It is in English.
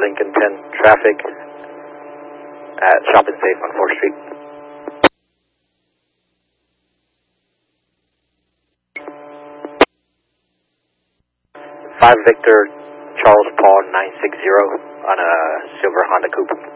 Lincoln 10, traffic at Shop and Safe on 4th Street. 5 Victor, Charles Paul 960 on a silver Honda Coupe.